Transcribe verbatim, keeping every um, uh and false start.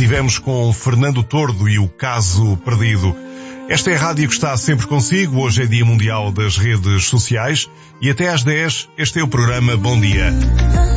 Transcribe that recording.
tivemos com Fernando Tordo e o Caso Perdido. Esta é a rádio que está sempre consigo. Hoje é Dia Mundial das Redes Sociais e até às dez este é o programa Bom Dia.